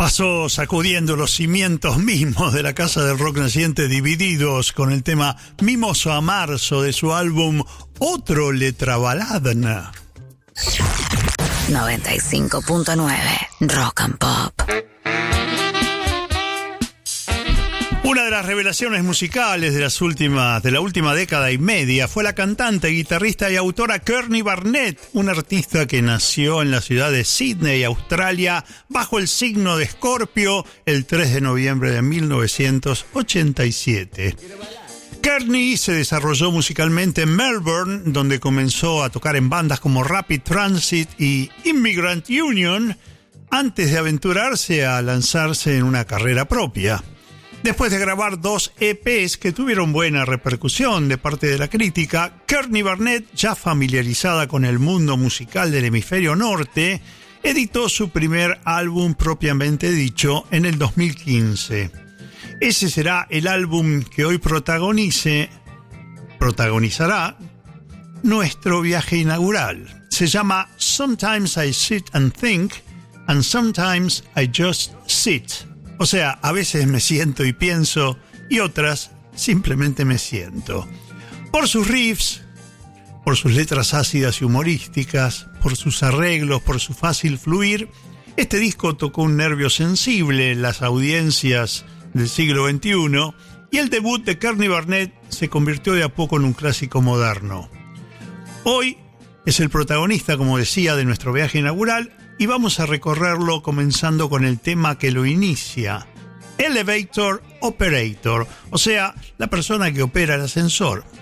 Pasó sacudiendo los cimientos mismos de la casa del rock naciente, Divididos, con el tema Mimoso a Marzo de su álbum Otro Letra Baladna. 95.9 Rock and Pop. Una de las revelaciones musicales de la última década y media fue la cantante, guitarrista y autora Kearney Barnett, una artista que nació en la ciudad de Sydney, Australia, bajo el signo de Escorpio, el 3 de noviembre de 1987. Kearney se desarrolló musicalmente en Melbourne, donde comenzó a tocar en bandas como Rapid Transit y Immigrant Union, antes de aventurarse a lanzarse en una carrera propia. Después de grabar 2 EPs que tuvieron buena repercusión de parte de la crítica, Kearney Barnett, ya familiarizada con el mundo musical del hemisferio norte, editó su primer álbum propiamente dicho en el 2015. Ese será el álbum que hoy protagonizará nuestro viaje inaugural. Se llama Sometimes I Sit and Think, and Sometimes I Just Sit. O sea, a veces me siento y pienso, y otras simplemente me siento. Por sus riffs, por sus letras ácidas y humorísticas, por sus arreglos, por su fácil fluir, este disco tocó un nervio sensible en las audiencias del siglo XXI, y el debut de Kearney Barnett se convirtió de a poco en un clásico moderno. Hoy es el protagonista, como decía, de nuestro viaje inaugural, y vamos a recorrerlo comenzando con el tema que lo inicia: Elevator Operator, o sea, la persona que opera el ascensor.